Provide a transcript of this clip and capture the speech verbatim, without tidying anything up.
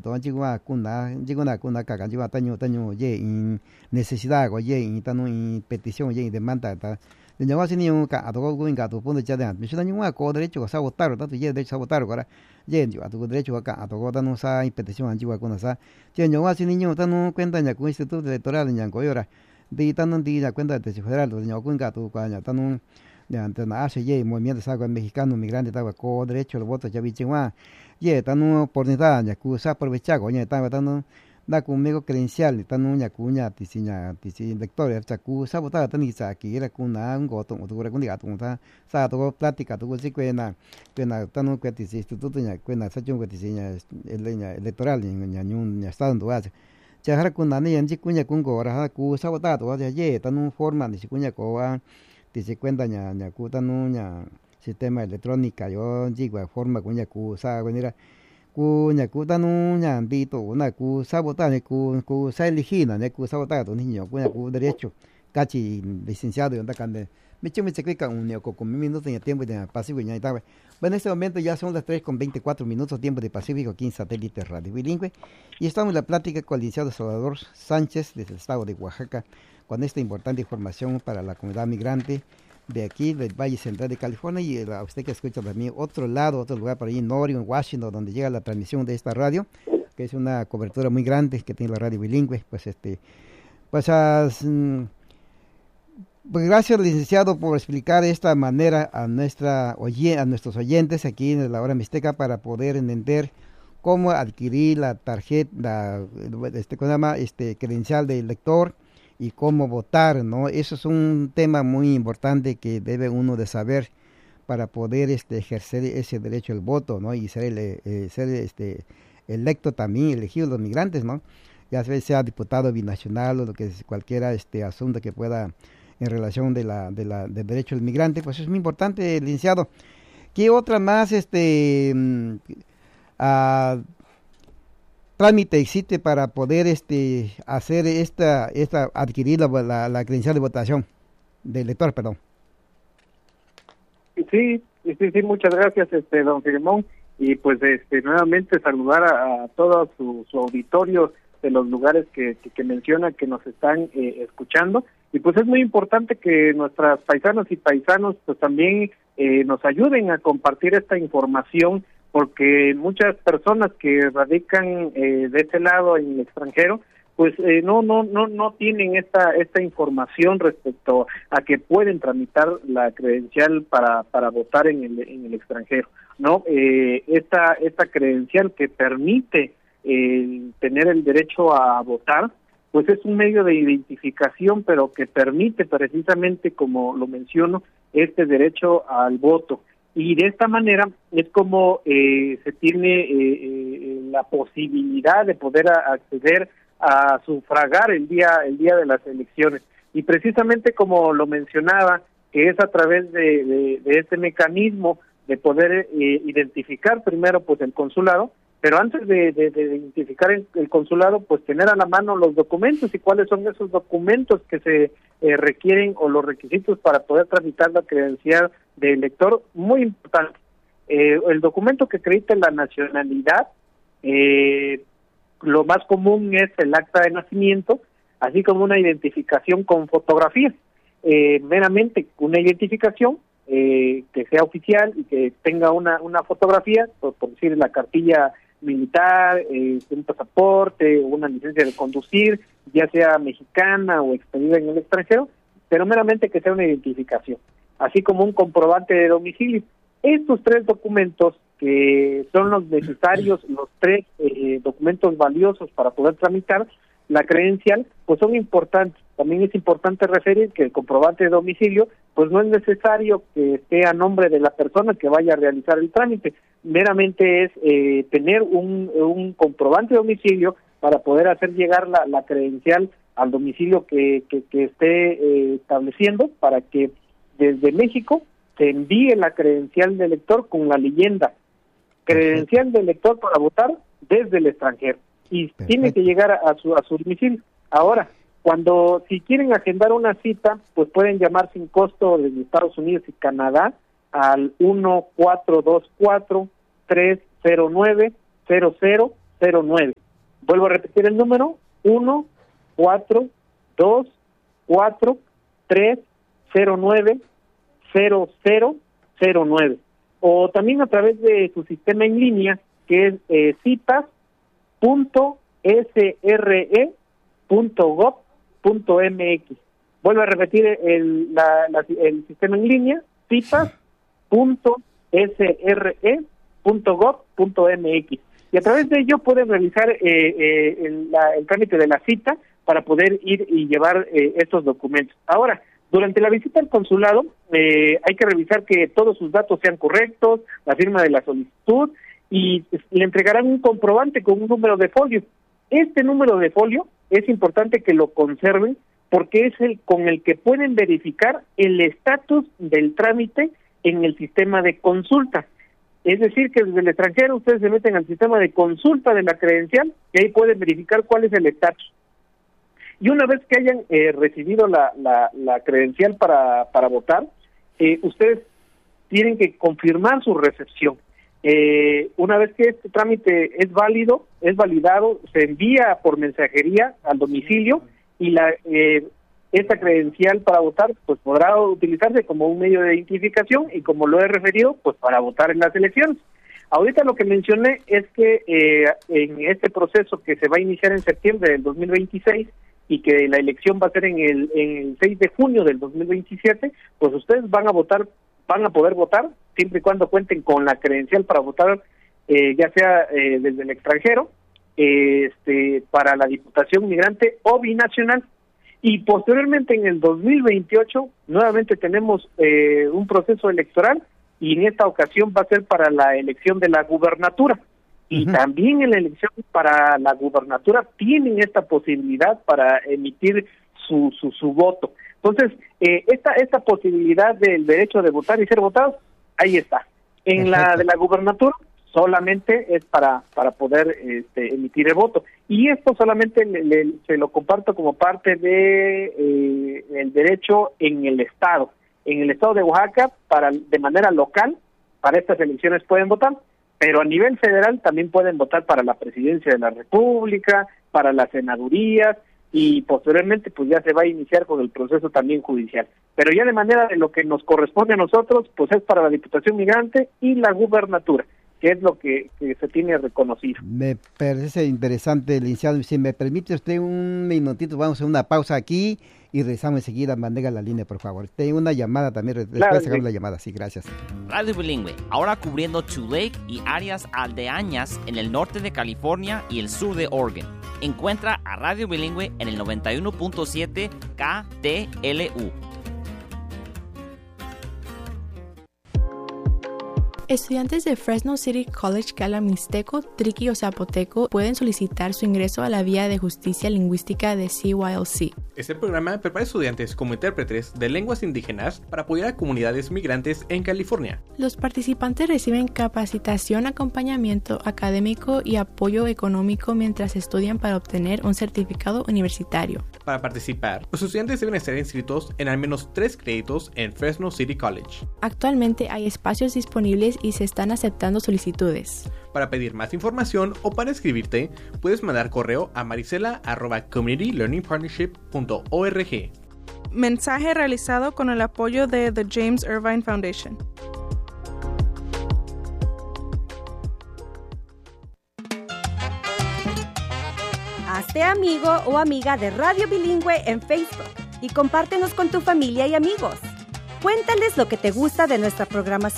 to jiwa kuna jiguna kuna kaka jiwa taño taño ye in necesidad go ye in tanu in petición ye in demanda ta de ñawa sini un ka to go inga to punto ya de mi shida ñwa ko derecho a sabotar ta ye derecho a sabotar ahora ye jiwa to derecho ka to go tanu sa in petición jiwa kuna sa ye ñawa sini ño tanu cuenta ña ku instituto electoral ña ko yora de tanu di ya cuenta de federal de ño ku inga to ka ña tanu de ante na hace ye movimiento sago mexicano migrante ta ko derecho al voto ya bichwa ye tanu oportunidad ña ku sa aprovechar go ña ta tanu da conmigo credencial tanu ña ku ña tisiña tisi lector ya ku sa votar tani sa aquí era ku na ngo to to ra ku ni atu ta sa to plática to si cuena cuena tanu que tisi instituto ña cuena sa chung que tisiña el electoral ña ñun ña estado ndo hace ya har ku na ni en ku ña ku ngo ra ku sa votar to ya ye tanu forma ni ku ña ko a tisi cuenta ña ña ku tanu ña sistema electrónica yo jigua forma kuña ku sa venira ku ña ku tanu ña bito una ku sabotar ku ku sa elegida ne ku sabotar to niño kuña ku derecho cachi licenciado onda cande me cheme se clica un neo con minutos en tiempo de Pacífico ña estaba. Bueno, en este momento ya son las tres con veinticuatro minutos tiempo de Pacífico aquí en Satélite Radio Bilingüe y estamos en la plática con el licenciado Salvador Sánchez desde el estado de Oaxaca con esta importante información para la comunidad migrante de aquí, del Valle Central de California, y a usted que escucha también otro lado, otro lugar por ahí en Oregon, Washington, donde llega la transmisión de esta radio, que es una cobertura muy grande que tiene la radio bilingüe, pues este, pues, as, pues gracias licenciado por explicar esta manera a nuestra oye, a nuestros oyentes aquí en la hora mixteca para poder entender cómo adquirir la tarjeta, la, este, ¿cómo se llama? Este credencial de lector, y cómo votar, ¿no? Eso es un tema muy importante que debe uno de saber para poder este ejercer ese derecho al voto, ¿no? Y ser eh, ser este electo también, elegido los migrantes, ¿no? Ya sea diputado binacional o lo que es cualquiera este asunto que pueda en relación de la de la del derecho del migrante, pues es muy importante, licenciado. ¿Qué otra más este uh, trámite existe para poder este hacer esta esta adquirir la, la, la credencial de votación de elector, perdón? Sí, sí, sí, muchas gracias, este don Filemón, y pues este nuevamente saludar a, a todo su, su auditorio de los lugares que, que, que menciona que nos están eh, escuchando, y pues es muy importante que nuestras paisanas y paisanos pues también eh, nos ayuden a compartir esta información, porque muchas personas que radican eh, de ese lado en el extranjero, pues eh, no no no no tienen esta esta información respecto a que pueden tramitar la credencial para para votar en el en el extranjero, no eh, esta esta credencial que permite eh, tener el derecho a votar, pues es un medio de identificación, pero que permite precisamente, como lo menciono, este derecho al voto. Y de esta manera es como eh, se tiene eh, eh, la posibilidad de poder a, acceder a sufragar el día el día de las elecciones. Y precisamente como lo mencionaba, que es a través de, de, de este mecanismo de poder eh, identificar primero pues el consulado, pero antes de, de, de identificar el, el consulado, pues tener a la mano los documentos y cuáles son esos documentos que se eh, requieren o los requisitos para poder tramitar la credencial de elector, muy importante. Eh, el documento que acredita la nacionalidad, eh, lo más común es el acta de nacimiento, así como una identificación con fotografía, eh, meramente una identificación eh, que sea oficial y que tenga una una fotografía, por, por decir la cartilla militar, eh, un pasaporte, una licencia de conducir, ya sea mexicana o expedida en el extranjero, pero meramente que sea una identificación, así como un comprobante de domicilio. Estos tres documentos, que son los necesarios, los tres eh, documentos valiosos para poder tramitar la credencial, pues son importantes. También es importante referir que el comprobante de domicilio, pues no es necesario que esté a nombre de la persona que vaya a realizar el trámite, meramente es eh, tener un, un comprobante de domicilio para poder hacer llegar la, la credencial al domicilio que, que, que esté eh, estableciendo, para que desde México se envíe la credencial de elector con la leyenda credencial de elector para votar desde el extranjero, y Perfecto. Tiene que llegar a, a su a su domicilio. Ahora, cuando si quieren agendar una cita, pues pueden llamar sin costo desde Estados Unidos y Canadá al uno cuatro dos cuatro tres cero nueve cero cero cero nueve. Vuelvo a repetir el número, uno cuatro dos cuatro tres cero nueve cero cero cero nueve. O también a través de su sistema en línea, que es eh, citas punto s r e punto gov punto m x. Vuelvo a repetir el, la, la, el sistema en línea, citas punto s r e punto gov punto m x. Y a través de ello pueden realizar eh, eh, el, la, el trámite de la cita para poder ir y llevar eh, estos documentos. Ahora, durante la visita al consulado, eh, hay que revisar que todos sus datos sean correctos, la firma de la solicitud, y le entregarán un comprobante con un número de folio. Este número de folio es importante que lo conserven porque es el con el que pueden verificar el estatus del trámite en el sistema de consulta. Es decir, que desde el extranjero ustedes se meten al sistema de consulta de la credencial y ahí pueden verificar cuál es el estatus. Y una vez que hayan eh, recibido la, la, la credencial para, para votar, eh, ustedes tienen que confirmar su recepción. Eh, una vez que este trámite es válido, es validado, se envía por mensajería al domicilio y la eh, esta credencial para votar pues podrá utilizarse como un medio de identificación y, como lo he referido, pues para votar en las elecciones. Ahorita lo que mencioné es que eh, en este proceso que se va a iniciar en septiembre del dos mil veintiséis y que la elección va a ser en el, en el seis de junio del dos mil veintisiete, pues ustedes van a votar, van a poder votar siempre y cuando cuenten con la credencial para votar, eh, ya sea eh, desde el extranjero, eh, este, para la Diputación Migrante o binacional. Y posteriormente en el dos mil veintiocho nuevamente tenemos eh, un proceso electoral, y en esta ocasión va a ser para la elección de la gubernatura. Y uh-huh. también en la elección para la gubernatura tienen esta posibilidad para emitir su su, su voto. Entonces, eh, esta esta posibilidad del derecho de votar y ser votados, ahí está. En Perfecto. La de la gubernatura solamente es para para poder este, emitir el voto. Y esto solamente le, le, se lo comparto como parte de eh, el derecho en el Estado. En el Estado de Oaxaca, para de manera local, para estas elecciones pueden votar, pero a nivel federal también pueden votar para la presidencia de la República, para las senadurías, y posteriormente pues ya se va a iniciar con el proceso también judicial. Pero ya de manera de lo que nos corresponde a nosotros, pues es para la Diputación Migrante y la gubernatura, que es lo que, que se tiene reconocido. Me parece interesante, licenciado. Si me permite usted un minutito, vamos a una pausa aquí y regresamos enseguida. Mantenga la línea, por favor. Tengo una llamada también, después claro, sacamos sí. la llamada. Sí, gracias. Radio Bilingüe, ahora cubriendo Tule y áreas aldeañas en el norte de California y el sur de Oregon. Encuentra a Radio Bilingüe en el noventa y uno punto siete K T L U. Estudiantes de Fresno City College que hablan mixteco, triqui o zapoteco pueden solicitar su ingreso a la Vía de Justicia Lingüística de C Y L C. Este programa prepara estudiantes como intérpretes de lenguas indígenas para apoyar a comunidades migrantes en California. Los participantes reciben capacitación, acompañamiento académico y apoyo económico mientras estudian para obtener un certificado universitario. Para participar, los estudiantes deben estar inscritos en al menos tres créditos en Fresno City College. Actualmente hay espacios disponibles y se están aceptando solicitudes. Para pedir más información o para escribirte, puedes mandar correo a marisela arroba community learning partnership punto org. Mensaje realizado con el apoyo de The James Irvine Foundation. Hazte amigo o amiga de Radio Bilingüe en Facebook y compártenos con tu familia y amigos. Cuéntales lo que te gusta de nuestra programación.